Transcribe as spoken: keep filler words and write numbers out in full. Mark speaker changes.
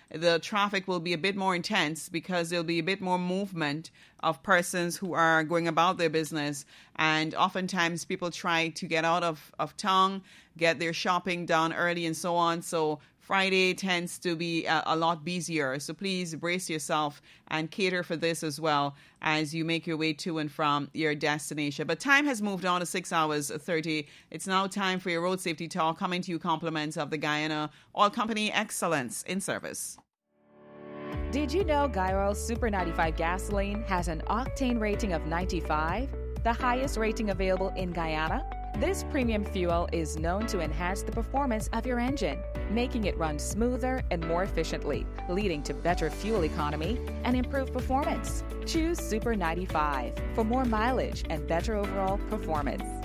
Speaker 1: the traffic will be a bit more intense because there'll be a bit more movement of persons who are going about their business. And oftentimes people try to get out of, of town, get their shopping done early and so on. So Friday tends to be a, a lot busier. So please brace yourself and cater for this as well as you make your way to and from your destination. But time has moved on to six hours thirty. It's now time for your road safety talk, coming to you compliments of the Guyana Oil Company. Excellence in service.
Speaker 2: Did you know Guy Oil Super ninety-five gasoline has an octane rating of ninety-five, the highest rating available in Guyana? This premium fuel is known to enhance the performance of your engine, making it run smoother and more efficiently, leading to better fuel economy and improved performance. Choose Super ninety-five for more mileage and better overall performance.